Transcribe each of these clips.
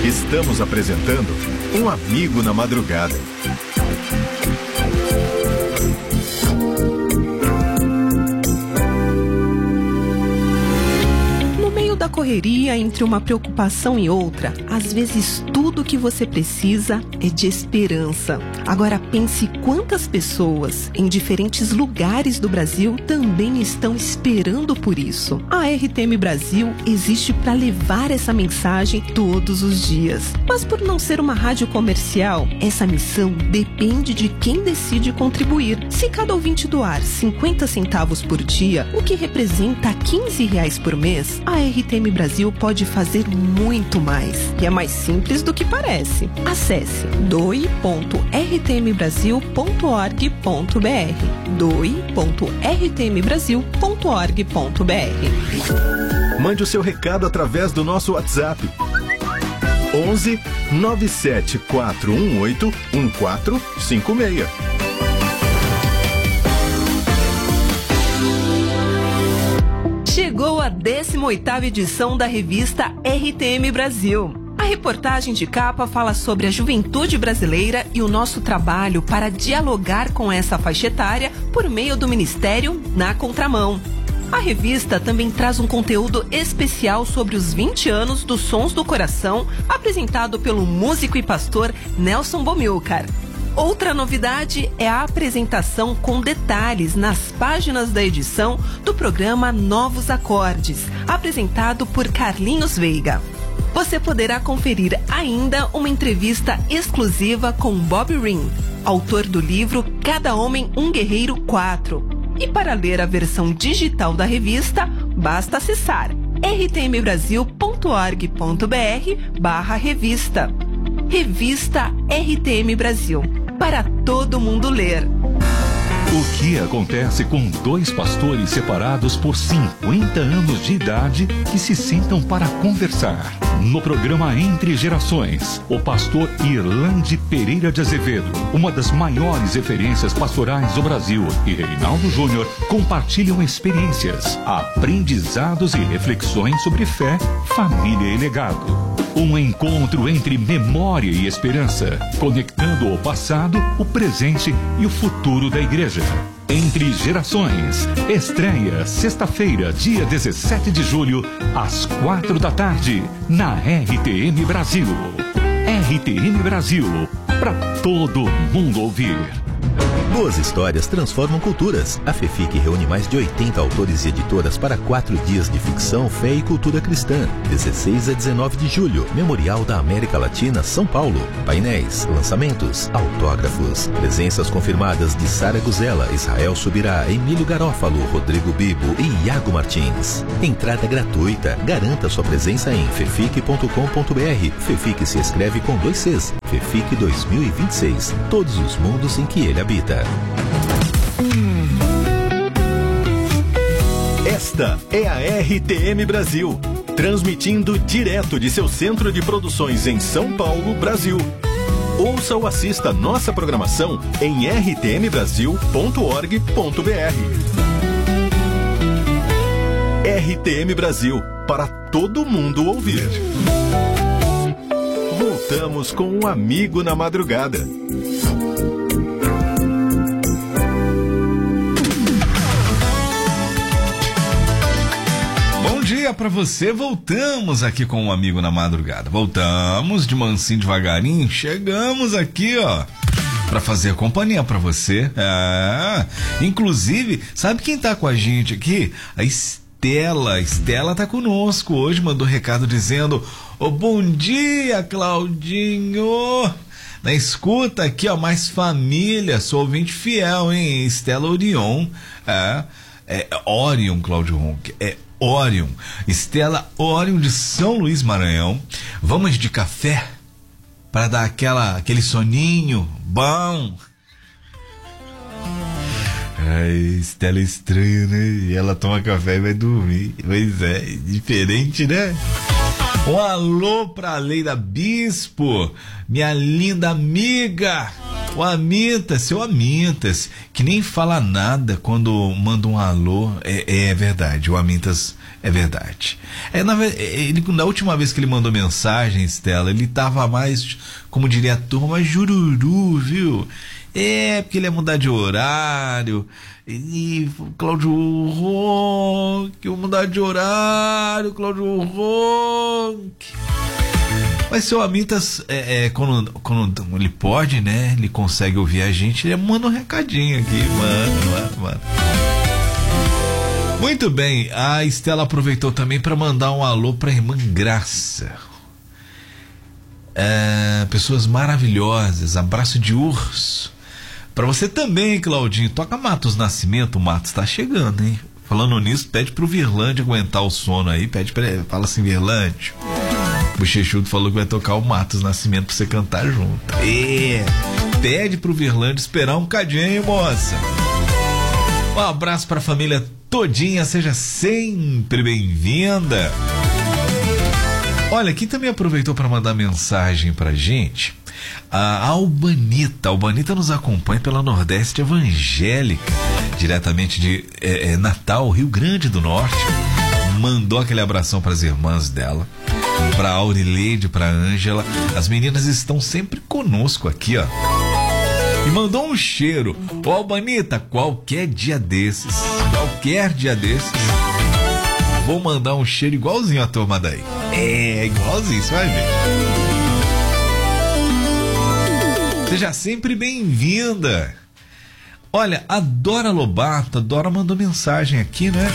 Estamos apresentando Um Amigo na Madrugada. Da correria, entre uma preocupação e outra, às vezes tudo que você precisa é de esperança. Agora pense quantas pessoas em diferentes lugares do Brasil também estão esperando por isso. A RTM Brasil existe para levar essa mensagem todos os dias. Mas por não ser uma rádio comercial, essa missão depende de quem decide contribuir. Se cada ouvinte doar 50 centavos por dia, o que representa R$15 por mês, a RTM Brasil pode fazer muito mais. E é mais simples do que parece. Acesse doe.rtmbrasil.org.br doe.rtmbrasil.org.br. Mande o seu recado através do nosso WhatsApp 11 97418 1456. Chegou a 18ª edição da revista RTM Brasil. A reportagem de capa fala sobre a juventude brasileira e o nosso trabalho para dialogar com essa faixa etária por meio do Ministério Na Contramão. A revista também traz um conteúdo especial sobre os 20 anos dos Sons do Coração, apresentado pelo músico e pastor Nelson Bomilcar. Outra novidade é a apresentação com detalhes nas páginas da edição do programa Novos Acordes, apresentado por Carlinhos Veiga. Você poderá conferir ainda uma entrevista exclusiva com Bob Ring, autor do livro Cada Homem um Guerreiro 4. E para ler a versão digital da revista, basta acessar rtmbrasil.org.br/revista. Revista RTM Brasil, para todo mundo ler. O que acontece com dois pastores separados por 50 anos de idade que se sentam para conversar? No programa Entre Gerações, o pastor Irlande Pereira de Azevedo, uma das maiores referências pastorais do Brasil, e Reinaldo Júnior compartilham experiências, aprendizados e reflexões sobre fé, família e legado. Um encontro entre memória e esperança, conectando o passado, o presente e o futuro da igreja. Entre Gerações, estreia sexta-feira, dia 17 de julho, às 4 da tarde, na RTM Brasil. RTM Brasil, para todo mundo ouvir. Boas histórias transformam culturas. A FEFIC reúne mais de 80 autores e editoras para 4 dias de ficção, fé e cultura cristã. 16 a 19 de julho, Memorial da América Latina, São Paulo. Painéis, lançamentos, autógrafos. Presenças confirmadas de Sara Guzella, Israel Subirá, Emílio Garófalo, Rodrigo Bibo e Iago Martins. Entrada gratuita. Garanta sua presença em fefic.com.br. FEFIC se escreve com 2 Cs. FEFIC 2026. Todos os mundos em que ele habita. Esta é a RTM Brasil, transmitindo direto de seu centro de produções em São Paulo, Brasil. Ouça ou assista nossa programação em rtmbrasil.org.br. RTM Brasil, para todo mundo ouvir. Voltamos com Um Amigo na Madrugada. Bom dia pra você, voltamos aqui com Um Amigo na Madrugada. Voltamos de mansinho, devagarinho, chegamos aqui, ó, pra fazer companhia pra você. Inclusive, sabe quem tá com a gente aqui? A Estela tá conosco hoje, mandou recado dizendo: bom dia, Claudinho. Na escuta aqui, ó, mais família, sou ouvinte fiel, hein? Estela Orion. Orion, Cláudio Ronque. Orion. Estela Orion de São Luís, Maranhão. Vamos de café para dar aquele soninho bom. Estela é estranha, né? Ela toma café e vai dormir. Pois é, diferente, né? Um alô pra Leila Bispo, minha linda amiga. O Amintas, seu Amintas, que nem fala nada quando manda um alô. É verdade, o Amintas é verdade. Na última vez que ele mandou mensagem, Estela, ele tava mais, como diria a turma, mais jururu, viu? Porque ele ia mudar de horário. E Cláudio Ronque, eu mudar de horário, Cláudio Ronque. Mas seu Amintas, quando ele pode, né? Ele consegue ouvir a gente, ele manda um recadinho aqui, mano. Muito bem, a Estela aproveitou também para mandar um alô pra irmã Graça. Pessoas maravilhosas, abraço de urso. Pra você também, Claudinho. Toca Matos Nascimento, o Matos tá chegando, hein? Falando nisso, pede pro Virlândia aguentar o sono aí. Fala assim, Virlândia. O Bochechudo falou que vai tocar o Matos Nascimento pra você cantar junto. Pede pro Virlândia esperar um cadinho, moça. Um abraço pra família todinha, seja sempre bem-vinda. Olha, quem também aproveitou para mandar mensagem pra gente, a Albanita nos acompanha pela Nordeste Evangélica, diretamente de Natal, Rio Grande do Norte. Mandou aquele abração para as irmãs dela, para Aurileide, para Ângela. As meninas estão sempre conosco aqui, ó. E mandou um cheiro. Ô Albanita, qualquer dia desses, vou mandar um cheiro igualzinho a turma daí. Igualzinho, você vai ver. Seja sempre bem-vinda. Olha, a Dora Lobato, a Dora mandou mensagem aqui, né?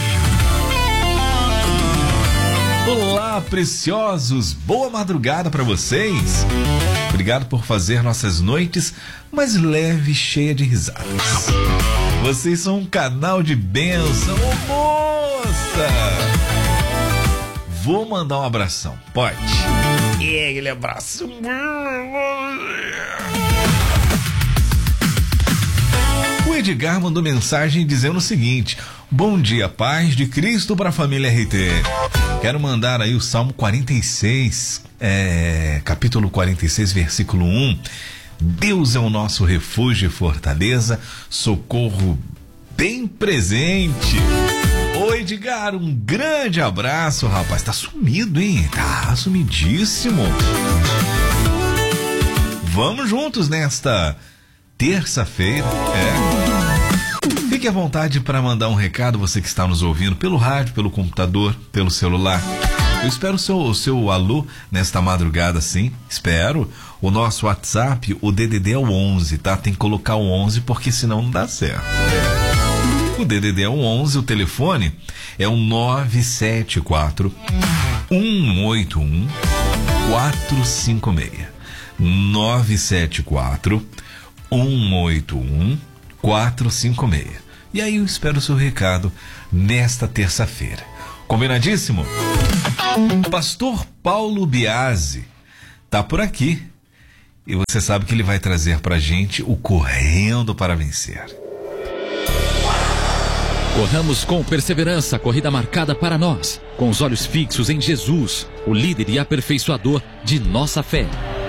Olá, preciosos, boa madrugada para vocês. Obrigado por fazer nossas noites mais leve e cheia de risadas. Vocês são um canal de bênção, moça. Vou mandar um abração, pode? Aquele abraço. O Edgar mandou mensagem dizendo o seguinte: bom dia, paz de Cristo para a família RT. Quero mandar aí o Salmo 46, capítulo 46, versículo 1. Deus é o nosso refúgio e fortaleza, socorro bem presente. Ô Edgar, um grande abraço, rapaz. Tá sumido, hein? Tá sumidíssimo. Vamos juntos nesta terça-feira. Fique à vontade para mandar um recado, você que está nos ouvindo pelo rádio, pelo computador, pelo celular. Eu espero o seu alô nesta madrugada, sim. Espero. O nosso WhatsApp, o DDD é o 11, tá? Tem que colocar o 11 porque senão não dá certo. O DDD é o 11, o telefone é o 974 181 456. 974 181 456. E aí eu espero o seu recado nesta terça-feira. Combinadíssimo? Pastor Paulo Biasi tá por aqui. E você sabe que ele vai trazer pra gente o Correndo para Vencer. Corramos com perseverança a corrida marcada para nós, com os olhos fixos em Jesus, o líder e aperfeiçoador de nossa fé.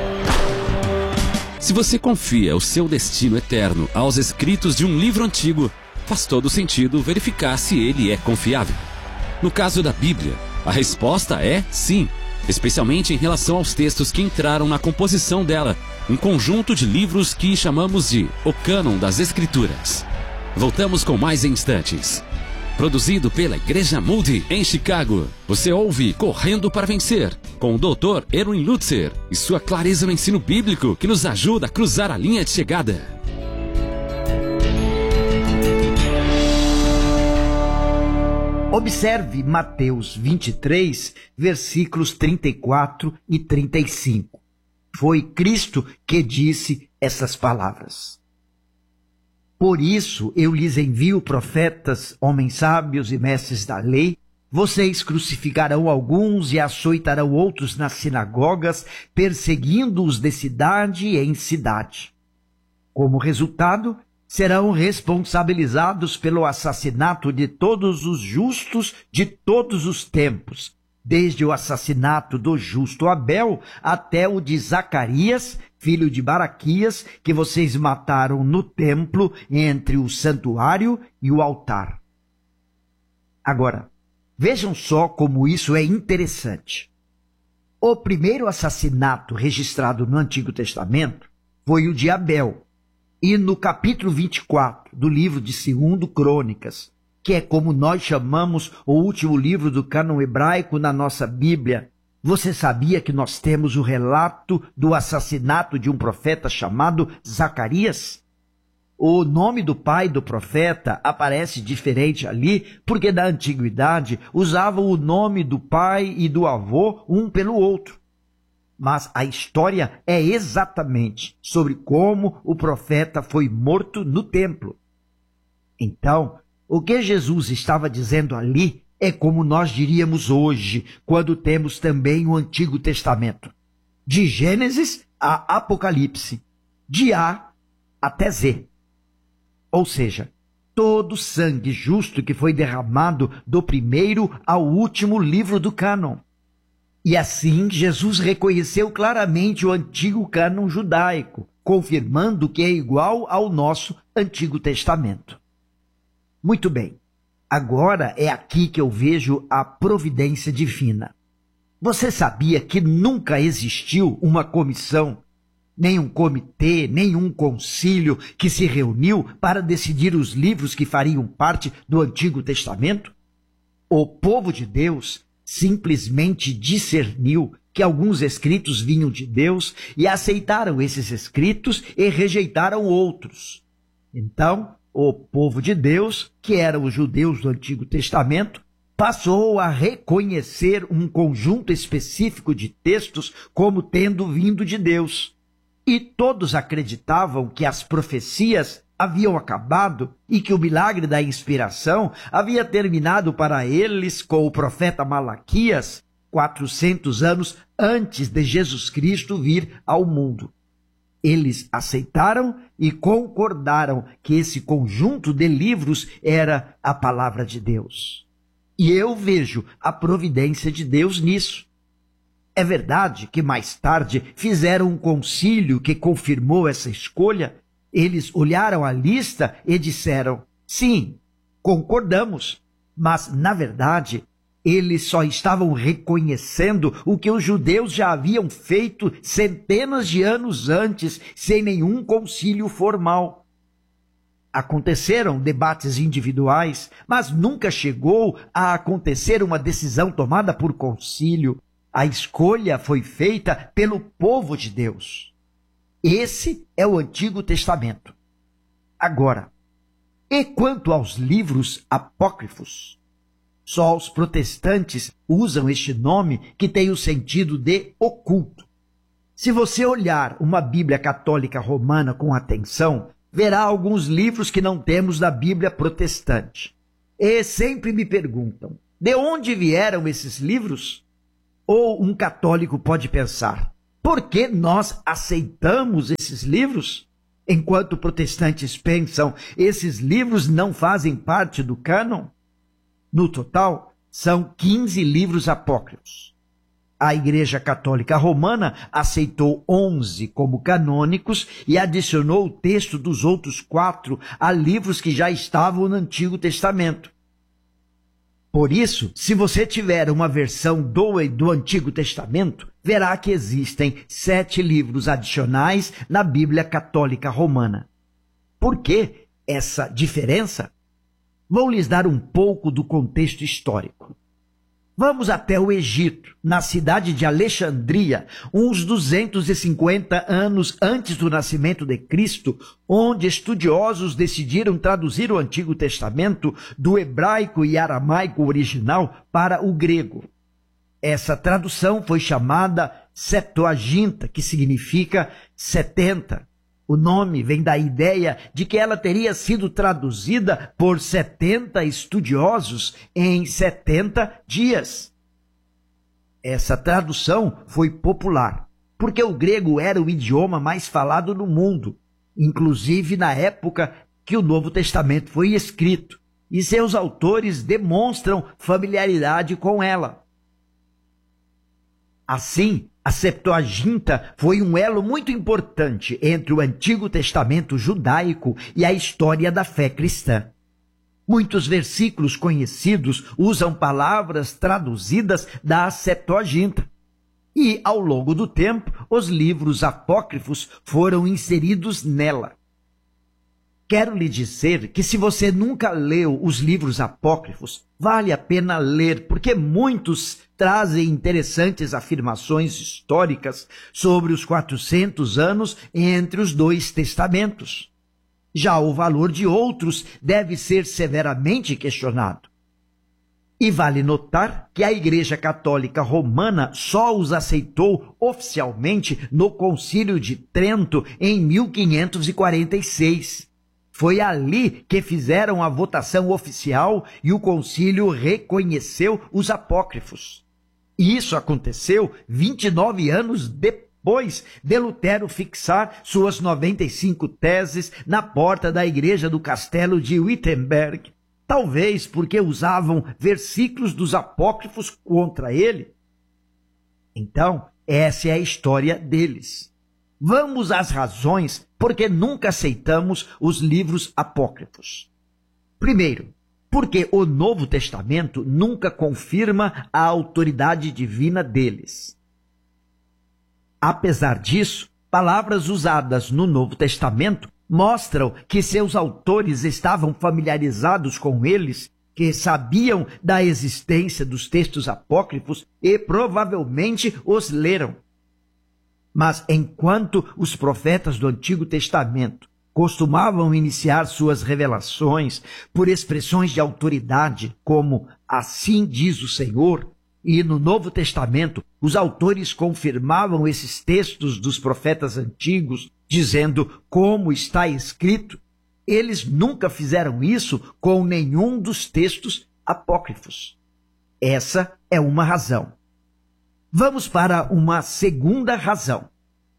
Se você confia o seu destino eterno aos escritos de um livro antigo, faz todo sentido verificar se ele é confiável. No caso da Bíblia, a resposta é sim, especialmente em relação aos textos que entraram na composição dela, um conjunto de livros que chamamos de O Cânon das Escrituras. Voltamos com mais em instantes. Produzido pela Igreja Moody em Chicago, você ouve Correndo para Vencer, com o Dr. Erwin Lutzer e sua clareza no ensino bíblico que nos ajuda a cruzar a linha de chegada. Observe Mateus 23, versículos 34 e 35. Foi Cristo que disse essas palavras. Por isso eu lhes envio profetas, homens sábios e mestres da lei. Vocês crucificarão alguns e açoitarão outros nas sinagogas, perseguindo-os de cidade em cidade. Como resultado, serão responsabilizados pelo assassinato de todos os justos de todos os tempos. desde o assassinato do justo Abel até o de Zacarias, filho de Baraquias, que vocês mataram no templo entre o santuário e o altar. Agora, vejam só como isso é interessante. O primeiro assassinato registrado no Antigo Testamento foi o de Abel. E no capítulo 24 do livro de 2 Crônicas, que é como nós chamamos o último livro do cânon hebraico na nossa Bíblia, você sabia que nós temos o relato do assassinato de um profeta chamado Zacarias? O nome do pai do profeta aparece diferente ali, porque na antiguidade usavam o nome do pai e do avô um pelo outro. Mas a história é exatamente sobre como o profeta foi morto no templo. Então, o que Jesus estava dizendo ali é como nós diríamos hoje, quando temos também o Antigo Testamento. De Gênesis a Apocalipse, de A até Z. Ou seja, todo o sangue justo que foi derramado do primeiro ao último livro do cânon. E assim, Jesus reconheceu claramente o antigo cânon judaico, confirmando que é igual ao nosso Antigo Testamento. Muito bem, agora é aqui que eu vejo a providência divina. Você sabia que nunca existiu uma comissão, nem um comitê, nem um concílio que se reuniu para decidir os livros que fariam parte do Antigo Testamento? O povo de Deus simplesmente discerniu que alguns escritos vinham de Deus e aceitaram esses escritos e rejeitaram outros. Então, o povo de Deus, que eram os judeus do Antigo Testamento, passou a reconhecer um conjunto específico de textos como tendo vindo de Deus. E todos acreditavam que as profecias haviam acabado e que o milagre da inspiração havia terminado para eles com o profeta Malaquias, 400 anos antes de Jesus Cristo vir ao mundo. Eles aceitaram e concordaram que esse conjunto de livros era a palavra de Deus. E eu vejo a providência de Deus nisso. É verdade que mais tarde fizeram um concílio que confirmou essa escolha. Eles olharam a lista e disseram, sim, concordamos, mas na verdade eles só estavam reconhecendo o que os judeus já haviam feito centenas de anos antes, sem nenhum concílio formal. Aconteceram debates individuais, mas nunca chegou a acontecer uma decisão tomada por concílio. A escolha foi feita pelo povo de Deus. Esse é o Antigo Testamento. Agora, e quanto aos livros apócrifos? Só os protestantes usam este nome que tem o sentido de oculto. Se você olhar uma Bíblia católica romana com atenção, verá alguns livros que não temos na Bíblia protestante. E sempre me perguntam, de onde vieram esses livros? Ou um católico pode pensar, por que nós aceitamos esses livros? Enquanto protestantes pensam, esses livros não fazem parte do cânon? No total, são 15 livros apócrifos. A Igreja Católica Romana aceitou 11 como canônicos e adicionou o texto dos outros 4 a livros que já estavam no Antigo Testamento. Por isso, se você tiver uma versão do Antigo Testamento, verá que existem 7 livros adicionais na Bíblia Católica Romana. Por que essa diferença? Vou lhes dar um pouco do contexto histórico. Vamos até o Egito, na cidade de Alexandria, uns 250 anos antes do nascimento de Cristo, onde estudiosos decidiram traduzir o Antigo Testamento do hebraico e aramaico original para o grego. Essa tradução foi chamada Septuaginta, que significa 70. O nome vem da ideia de que ela teria sido traduzida por 70 estudiosos em 70 dias. Essa tradução foi popular, porque o grego era o idioma mais falado no mundo, inclusive na época que o Novo Testamento foi escrito, e seus autores demonstram familiaridade com ela. Assim, a Septuaginta foi um elo muito importante entre o Antigo Testamento judaico e a história da fé cristã. Muitos versículos conhecidos usam palavras traduzidas da Septuaginta. E, ao longo do tempo, os livros apócrifos foram inseridos nela. Quero lhe dizer que se você nunca leu os livros apócrifos, vale a pena ler, porque muitos trazem interessantes afirmações históricas sobre os 400 anos entre os dois testamentos. Já o valor de outros deve ser severamente questionado. E vale notar que a Igreja Católica Romana só os aceitou oficialmente no Concílio de Trento em 1546. Foi ali que fizeram a votação oficial e o concílio reconheceu os apócrifos. E isso aconteceu 29 anos depois de Lutero fixar suas 95 teses na porta da igreja do castelo de Wittenberg. Talvez porque usavam versículos dos apócrifos contra ele. Então, essa é a história deles. Vamos às razões por que nunca aceitamos os livros apócrifos. Primeiro, porque o Novo Testamento nunca confirma a autoridade divina deles. Apesar disso, palavras usadas no Novo Testamento mostram que seus autores estavam familiarizados com eles, que sabiam da existência dos textos apócrifos e provavelmente os leram. Mas enquanto os profetas do Antigo Testamento costumavam iniciar suas revelações por expressões de autoridade, como "assim diz o Senhor", e no Novo Testamento os autores confirmavam esses textos dos profetas antigos, dizendo como está escrito, eles nunca fizeram isso com nenhum dos textos apócrifos. Essa é uma razão. Vamos para uma segunda razão.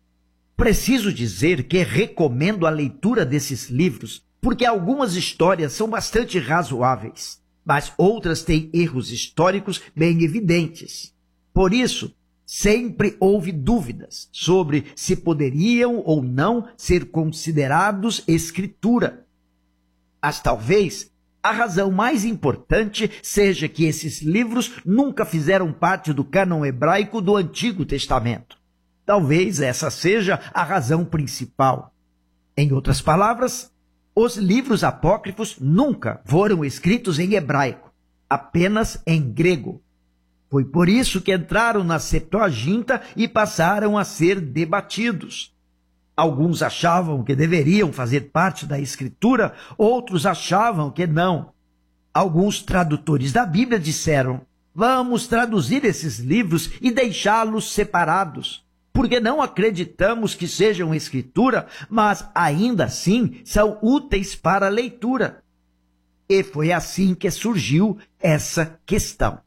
Preciso dizer que recomendo a leitura desses livros, porque algumas histórias são bastante razoáveis, mas outras têm erros históricos bem evidentes. Por isso, sempre houve dúvidas sobre se poderiam ou não ser considerados escritura. Mas talvez a razão mais importante seja que esses livros nunca fizeram parte do cânon hebraico do Antigo Testamento. Talvez essa seja a razão principal. Em outras palavras, os livros apócrifos nunca foram escritos em hebraico, apenas em grego. Foi por isso que entraram na Septuaginta e passaram a ser debatidos. Alguns achavam que deveriam fazer parte da Escritura, outros achavam que não. Alguns tradutores da Bíblia disseram: vamos traduzir esses livros e deixá-los separados, porque não acreditamos que sejam Escritura, mas ainda assim são úteis para a leitura. E foi assim que surgiu essa questão.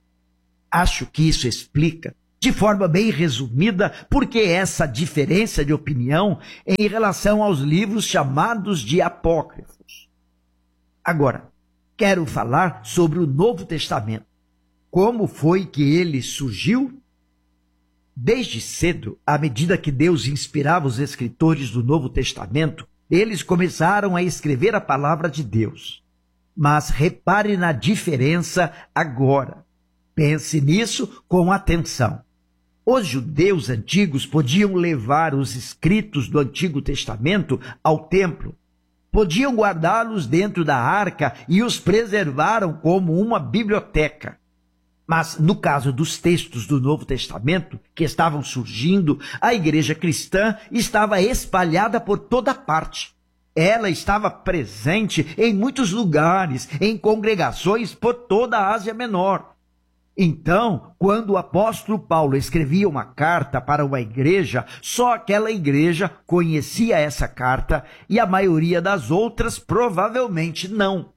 Acho que isso explica, de forma bem resumida, por que essa diferença de opinião em relação aos livros chamados de apócrifos. Agora, quero falar sobre o Novo Testamento. Como foi que ele surgiu? Desde cedo, à medida que Deus inspirava os escritores do Novo Testamento, eles começaram a escrever a palavra de Deus. Mas repare na diferença agora. Pense nisso com atenção. Os judeus antigos podiam levar os escritos do Antigo Testamento ao templo. Podiam guardá-los dentro da arca e os preservaram como uma biblioteca. Mas no caso dos textos do Novo Testamento que estavam surgindo, a igreja cristã estava espalhada por toda parte. Ela estava presente em muitos lugares, em congregações por toda a Ásia Menor. Então, quando o apóstolo Paulo escrevia uma carta para uma igreja, só aquela igreja conhecia essa carta e a maioria das outras provavelmente não.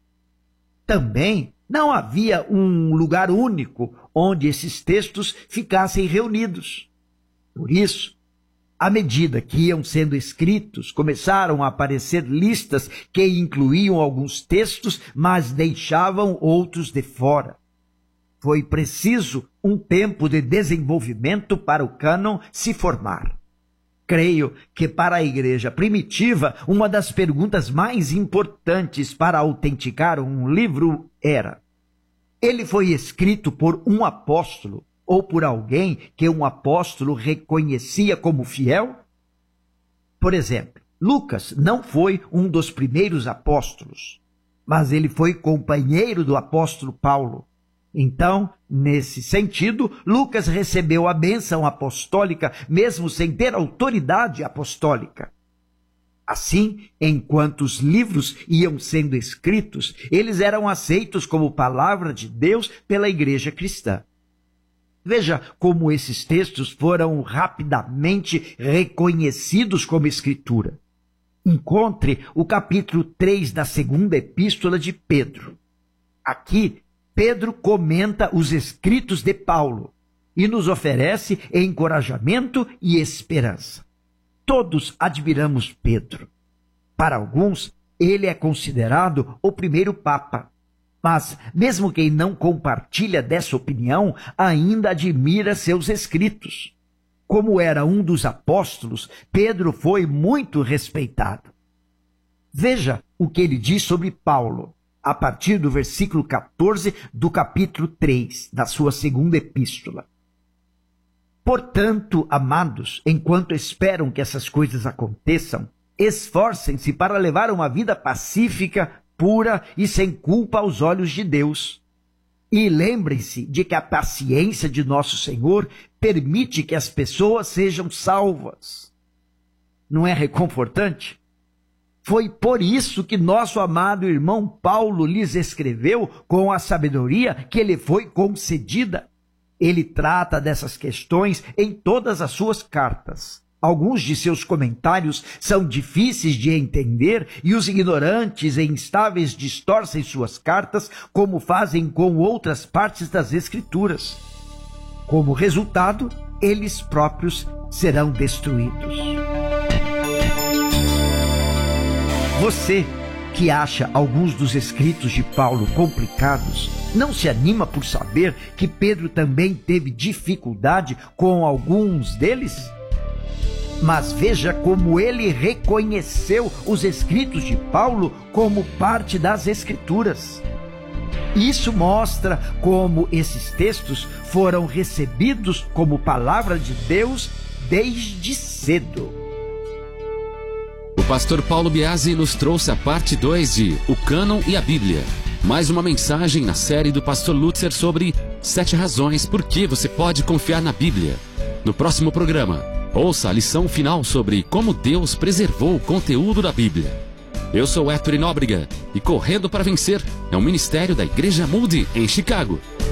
Também não havia um lugar único onde esses textos ficassem reunidos. Por isso, à medida que iam sendo escritos, começaram a aparecer listas que incluíam alguns textos, mas deixavam outros de fora. foi preciso um tempo de desenvolvimento para o cânon se formar. Creio que para a igreja primitiva, uma das perguntas mais importantes para autenticar um livro era: ele foi escrito por um apóstolo ou por alguém que um apóstolo reconhecia como fiel? Por exemplo, Lucas não foi um dos primeiros apóstolos, mas ele foi companheiro do apóstolo Paulo. Então, nesse sentido, Lucas recebeu a bênção apostólica mesmo sem ter autoridade apostólica. Assim, enquanto os livros iam sendo escritos, eles eram aceitos como palavra de Deus pela igreja cristã. Veja como esses textos foram rapidamente reconhecidos como escritura. Encontre o capítulo 3 da segunda epístola de Pedro. Aqui, Pedro comenta os escritos de Paulo e nos oferece encorajamento e esperança. Todos admiramos Pedro. Para alguns, ele é considerado o primeiro papa. Mas, mesmo quem não compartilha dessa opinião, ainda admira seus escritos. Como era um dos apóstolos, Pedro foi muito respeitado. Veja o que ele diz sobre Paulo, a partir do versículo 14 do capítulo 3, da sua segunda epístola. Portanto, amados, enquanto esperam que essas coisas aconteçam, esforcem-se para levar uma vida pacífica, pura e sem culpa aos olhos de Deus. E lembrem-se de que a paciência de nosso Senhor permite que as pessoas sejam salvas. Não é reconfortante? Foi por isso que nosso amado irmão Paulo lhes escreveu com a sabedoria que lhe foi concedida. Ele trata dessas questões em todas as suas cartas. Alguns de seus comentários são difíceis de entender e os ignorantes e instáveis distorcem suas cartas, como fazem com outras partes das Escrituras. Como resultado, eles próprios serão destruídos. Você que acha alguns dos escritos de Paulo complicados, não se anima por saber que Pedro também teve dificuldade com alguns deles? Mas veja como ele reconheceu os escritos de Paulo como parte das Escrituras. Isso mostra como esses textos foram recebidos como palavra de Deus desde cedo. O pastor Paulo Biasi nos trouxe a parte 2 de O Cânon e a Bíblia. Mais uma mensagem na série do pastor Lutzer sobre 7 razões por que você pode confiar na Bíblia. No próximo programa, ouça a lição final sobre como Deus preservou o conteúdo da Bíblia. Eu sou Héctor Nóbrega e Correndo para Vencer é um ministério da Igreja Moody em Chicago.